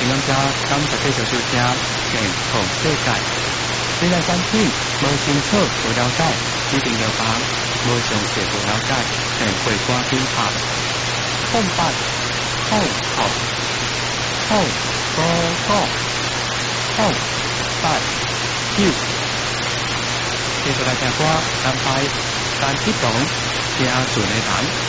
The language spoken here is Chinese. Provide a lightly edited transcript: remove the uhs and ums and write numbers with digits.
情感者敢实继续收听健康世界。虽然产品无清楚无了解，一定要帮无详细无了解，便会挂电话。空白空空空空空空白9。接下来听歌，安排单曲档加准的弹。